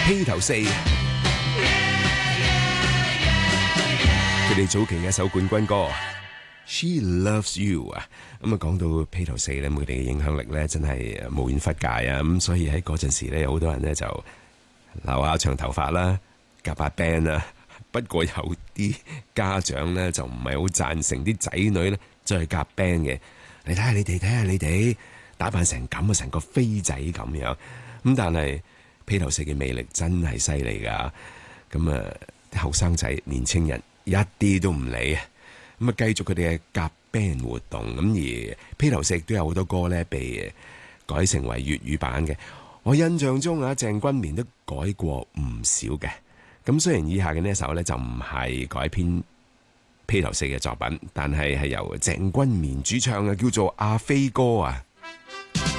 披頭四，佢哋早期嘅一首冠軍歌 She Loves You 啊，咁啊講到披頭四咧，佢哋嘅影響力咧真係無遠弗屆啊，咁所以喺嗰陣時咧，有好多人咧就留下長頭髮啦，夾把 band 啦。不過有啲家長咧就唔係好贊成啲仔女咧就係夾 band 嘅。你睇下你哋打扮成咁啊，成個飛仔咁樣。咁但係披頭四嘅魅力真係犀利噶。咁啊，啲後生仔年青人一啲都唔理啊。咁啊，繼續佢哋嘅夾 band 活動。咁而披頭四亦都有好多歌咧被改成為粵語版嘅。我印象中啊，鄭君綿都改過唔少嘅。咁雖然以下嘅呢一首咧就唔係改編披頭四嘅作品，但係由鄭君綿主唱嘅，叫做《阿飛哥》啊。